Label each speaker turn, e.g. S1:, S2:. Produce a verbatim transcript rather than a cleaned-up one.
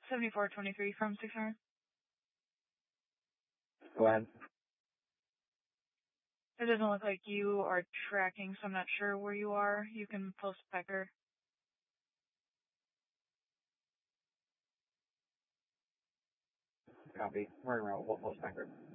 S1: seventy-four twenty-three from six hundred.
S2: Go ahead.
S1: It doesn't look like you are tracking, so I'm not sure where you are. You can post Becker.
S2: Copy. We're en route. We'll post Becker.